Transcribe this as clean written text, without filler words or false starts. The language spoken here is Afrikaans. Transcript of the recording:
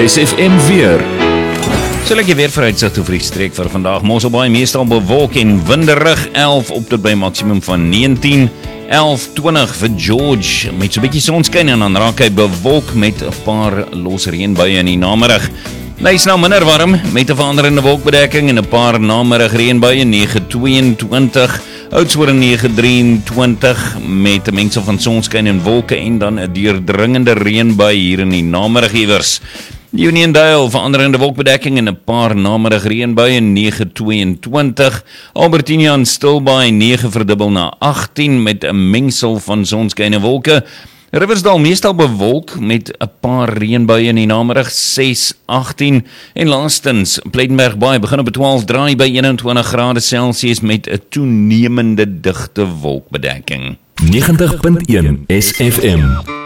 SFM weer. So lekker weer vooruitzicht vir die streek vir vandag. Mosselbaai meestal bewolk en winderig, 11 op tot by maksimum van 19. 11:20 vir George met so 'n bietjie sonskyn en dan raak hy bewolk met 'n paar los reënbuie in die namiddag. Lys nou minder warm met 'n veranderende wolkbedekking en 'n paar namiddag reënbuie. 9:22. Oudtshoorn 9:23 met 'n mengsel van sonskyn en wolke en dan 'n deurdringende reënbui hier in die namiddag iewers. Uniondale veranderende wolkbedekking en 'n paar namiddag reënbuie. 9:22. Albertinia en Stilbaai 9 verdubbel na 18 met 'n mengsel van sonskyn en wolke. Riversdal meestal bewolk met 'n paar reënbuie in die namiddag. 6:18 en laastens Plettenberg Baai begin op 12 draai by 21 grade Celsius met 'n toenemende digte wolkbedekking. 90.1 SFM